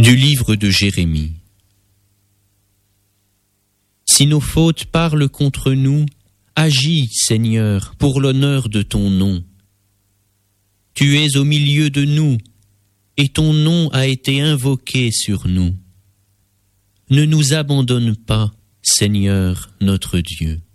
Du livre de Jérémie. Si nos fautes parlent contre nous, agis, Seigneur, pour l'honneur de ton nom. Tu es au milieu de nous, et ton nom a été invoqué sur nous. Ne nous abandonne pas, Seigneur notre Dieu.